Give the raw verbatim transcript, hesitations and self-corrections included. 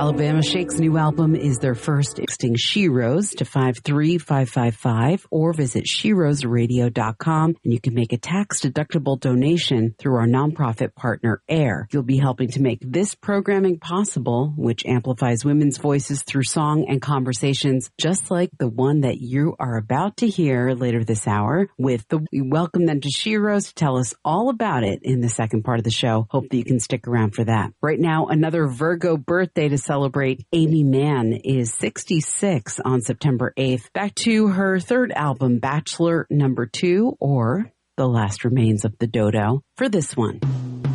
Alabama Shake's new album is their first. Texting She Rose to five three five five five or visit she rose radio dot com and you can make a tax-deductible donation through our nonprofit partner AIR. You'll be helping to make this programming possible, which amplifies women's voices through song and conversations just like the one that you are about to hear later this hour. With the, we welcome them to She Rose to tell us all about it in the second part of the show. Hope that you can stick around for that. Right now, another Virgo birthday to celebrate. Amy Mann is sixty-six on September eighth. Back to her third album, Bachelor Number Two, or The Last Remains of the Dodo, for this one.